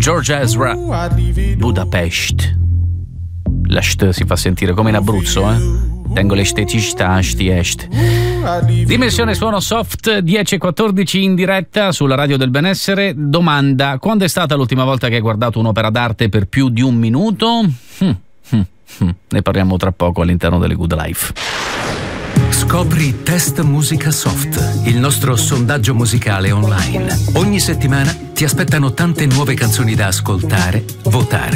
George Ezra, Budapest. La st si fa sentire come in Abruzzo, Tengo le steticità, est. Dimensione Suono Soft 10:14 in diretta sulla Radio del Benessere. Domanda: quando è stata l'ultima volta che hai guardato un'opera d'arte per più di un minuto? Ne parliamo tra poco all'interno delle Good Life. Scopri Test Musica Soft, il nostro sondaggio musicale online. Ogni settimana ti aspettano tante nuove canzoni da ascoltare, votare